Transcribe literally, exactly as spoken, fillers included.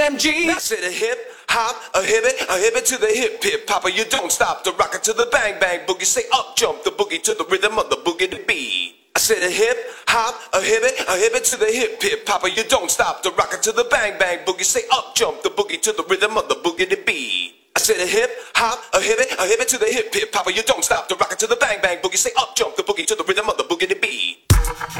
M G. I said a hip hop, a hibbit, a hibbit to the hip hip hopper. You don't stop the rocker to the bang bang boogie. Say up jump the boogie to the rhythm of the boogie to beat. I said a hip hop, a hibbit, a hibbit to the hip hip hopper. You don't stop the rocker to the bang bang boogie. Say up jump the boogie to the rhythm of the boogie to beat. I said a hip hop, a hibbit, a hibbit to the hip hip hopper. You don't stop the rocker to the bang bang boogie. Say up jump the boogie to the rhythm of the